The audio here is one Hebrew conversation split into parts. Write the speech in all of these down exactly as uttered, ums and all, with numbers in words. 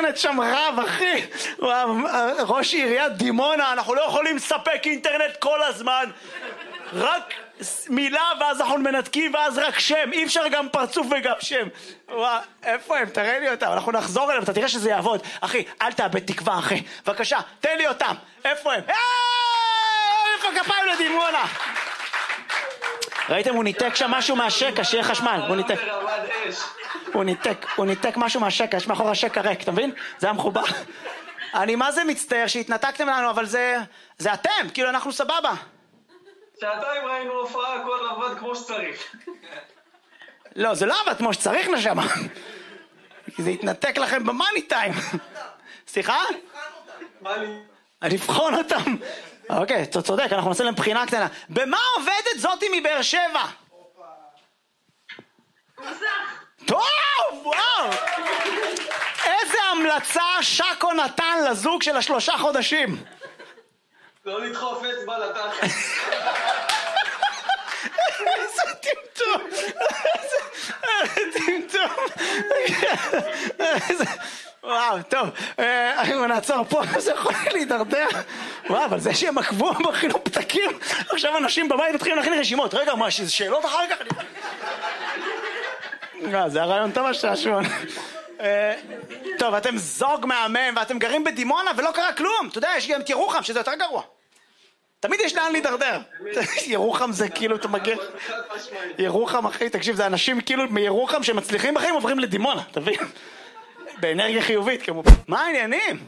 האינטרנט שם רב, אחי. ראש עיריית דימונה, אנחנו לא יכולים לספק אינטרנט כל הזמן. רק מילה ואז אנחנו מנתקים ואז רק שם. אי אפשר גם פרצוף וגם שם. וואו, איפה הם? תראה לי אותם. אנחנו נחזור אליהם, אתה תראה שזה יעבוד. אחי, אל תאבד תקווה, אחי. בבקשה, תן לי אותם. איפה הם? איפה כפיים לדימונה? ראיתם, הוא ניתק שם משהו מהשקע, שיהיה חשמל. הוא ניתק. הוא ניתק, הוא ניתק משהו מהשקע, יש מאחור השקע ריק, אתה מבין? זה היה מחובר. אני מה זה מצטער שהתנתקתם לנו, אבל זה, זה אתם, כאילו אנחנו סבבה. שעתיים ראינו הופעה, הכל עבד כמו שצריך. לא, זה לא עבד כמו שצריך נשמה. כי זה התנתק לכם במאני טיים. סליחה? לבחון אותם. אוקיי, אתה צודק, אנחנו נעשה להם בחינה קטנה. במה עובדת זאתי מבאר שבע? טוב, וואו! איזה המלצה שקו נתן לזוג של השלושה חודשים? לא לדחוף אצבע לתחת. איזה טמטום! איזה טמטום! וואו, טוב, אני נעצור פה, זה יכול להידרדר. וואו, אבל זה שהם עקבו בחינוך פתקים, עכשיו אנשים בבית מתחילים להכין רשימות. רגע, מה, שזה שאלות אחר כך? זה הרעיון טוב השעשון. טוב, אתם זוג מהמם ואתם גרים בדימונה ולא קרה כלום. אתה יודע, יש גם את ירוחם שזה יותר גרוע. תמיד יש לאן להידרדר. ירוחם זה כאילו, אתה מגיע... ירוחם, אחי, תקשיב, זה אנשים כאילו מירוחם שמצליחים בחיים עוברים לדימונה, תבין? באנרגיה חיובית כמובן. מה העניינים?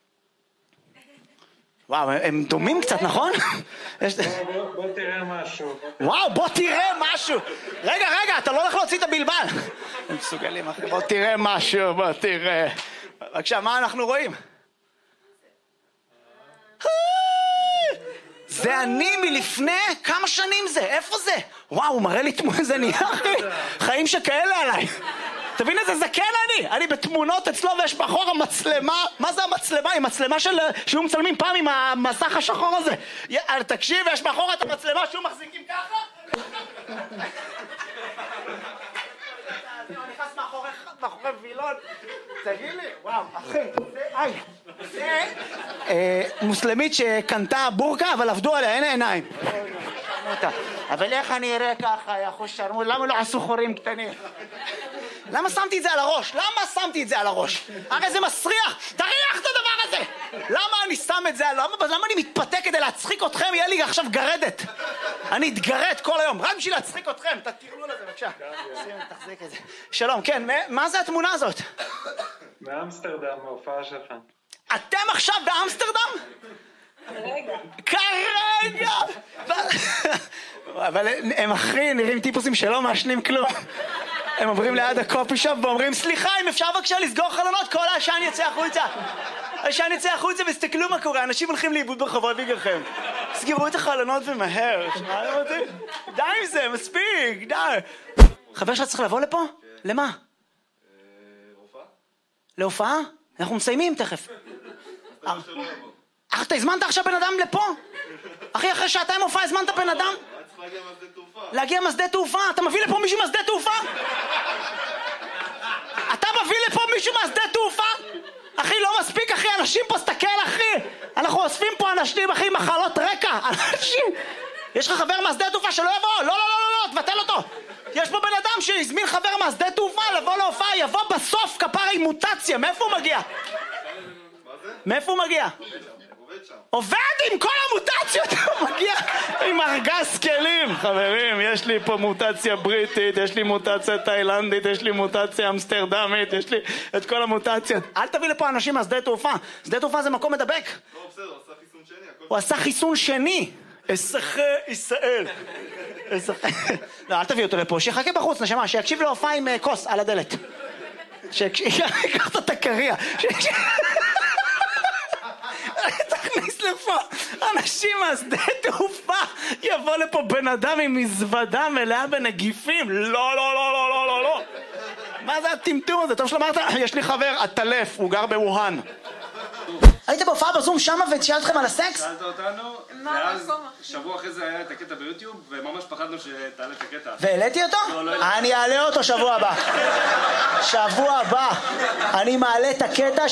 וואו, הם דומים קצת, נכון? בוא תראה משהו. וואו, בוא תראה משהו. רגע, רגע, אתה לא הולך להוציא את הבלבל. הם מסוגלים, אחי. בוא תראה משהו, בוא תראה. בבקשה, מה אנחנו רואים? זה אני מלפני כמה שנים זה? איפה זה? וואו, הוא מראה לי תמונה, זה נהיה, אחי. חיים שכאלה עליי. תבין איזה זקן אני, אני בתמונות אצלו ויש מאחור המצלמה, מה זה המצלמה? היא מצלמה של... שהוא מצלמים פעם עם המסך השחור הזה. תקשיב, יש מאחור את המצלמה שהוא מחזיקים ככה? הוא נכנס מאחורי וילון. תגיד לי, וואו, אחי, זה... זה... מוסלמית שקנתה בורקה אבל עבדו עליה, אין עיניים. אבל איך אני אראה ככה, יא חוש שרמוט, למה לא עשו חורים קטנים? למה שמתי את זה על הראש? למה שמתי את זה על הראש? הרי זה מסריח, תריח את הדבר הזה! למה אני שם את זה? למה, למה אני מתפתה כדי להצחיק אתכם? יהיה לי עכשיו גרדת. אני אתגרד כל היום, רק בשביל להצחיק אתכם. תתירו לזה, בבקשה. תחזיק את זה. שלום, כן, מה זה התמונה הזאת? באמסטרדם, ההופעה שלך. אתם עכשיו באמסטרדם? כרגע. כרגע! אבל הם אחרי נראים טיפוסים שלא מעשנים כלום. הם עוברים ליד הקופי שופ ואומרים, סליחה, אם אפשר בבקשה לסגור חלונות, כל העשן יצא החוצה. העשן יצא החוצה וסתכלו מה קורה, אנשים הולכים לאיבוד ברחובות בגללכם. סגרו את החלונות ומהר. שמעתם אותי? די עם זה, מספיק, די. חבר שלך צריך לבוא לפה? למה? להופעה? להופעה? אנחנו מסיימים תכף. אך אתה הזמנת עכשיו בן אדם לפה? אחי, אחרי שעתיים הופעה הזמנת בן אדם? להגיע משדה תעופה. להגיע משדה תעופה? אתה מביא לפה מישהו משדה תעופה? אתה מביא לפה מישהו משדה תעופה? אחי, לא מספיק, אחי, אנשים פה, סתכל, אחי. אנחנו אוספים פה אנשים, אחי, מחלות רקע. אנשים... יש לך חבר מהשדה תעופה שלא יבוא? לא, לא, לא, לא, תבטל אותו. יש פה בן אדם שהזמין חבר מהשדה תעופה לבוא להופעה, יבוא בסוף כפרה עם מוטציה. מאיפה הוא מגיע? מאיפה הוא מגיע? עובד עם כל המוטציות, הוא מגיע עם ארגז כלים. חברים, יש לי פה מוטציה בריטית, יש לי מוטציה תאילנדית, יש לי מוטציה אמסטרדמית, יש לי את כל המוטציות. אל תביא לפה אנשים מהשדה תעופה. שדה תעופה זה מקום מדבק. לא, בסדר, הוא עשה חיסון שני. הוא עשה חיסון שני. אסחי ישראל. לא, אל תביא אותו לפה, שיחכה בחוץ, נשמה, שיקשיב להופעה עם כוס על הדלת. שיקח את הקריה. תכניס לפה אנשים מהשדה תעופה, יבוא לפה בן אדם עם מזוודה מלאה בנגיפים. לא, לא, לא, לא, לא, לא, לא. מה זה הטמטום הזה? טוב שלומרת, יש לי חבר, הטלף, הוא גר בווהאן. היית בהופעה בזום שמה ושאלת אתכם על הסקס? שאלת אותנו, ואז שבוע אחרי זה היה את הקטע ביוטיוב, וממש פחדנו שתעלה את הקטע. והעליתי אותו? אני אעלה אותו שבוע הבא. שבוע הבא אני מעלה את הקטע